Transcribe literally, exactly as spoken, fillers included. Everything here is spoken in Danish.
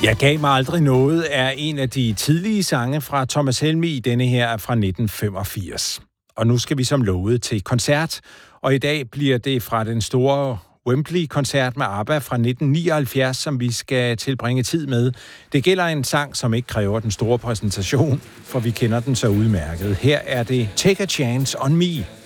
Jeg gav mig aldrig noget er en af de tidlige sange fra Thomas Helmig. Denne her er fra nitten femogfirs. Og nu skal vi som lovet til koncert, og i dag bliver det fra den store Wembley-koncert med ABBA fra nitten nioghalvfjerds, som vi skal tilbringe tid med. Det gælder en sang, som ikke kræver den store præsentation, for vi kender den så udmærket. Her er det Take a Chance on Me.